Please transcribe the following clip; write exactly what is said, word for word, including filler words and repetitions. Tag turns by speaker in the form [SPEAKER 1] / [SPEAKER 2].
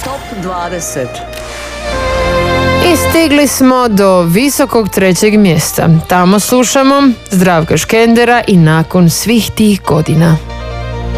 [SPEAKER 1] Top dvadeset.
[SPEAKER 2] I stigli smo do visokog trećeg mjesta. Tamo slušamo Zdravka Škendera i Nakon svih tih godina.